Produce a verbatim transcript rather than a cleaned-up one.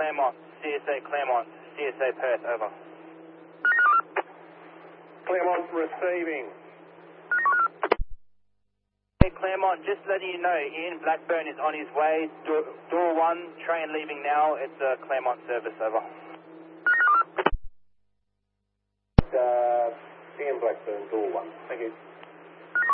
Claremont, C S A Claremont, C S A Perth, over. Claremont receiving. Hey Claremont, just letting you know, Ian Blackburn is on his way. Door, door one, train leaving now. It's a Claremont service, over. Uh, Ian Blackburn, door one. Thank you.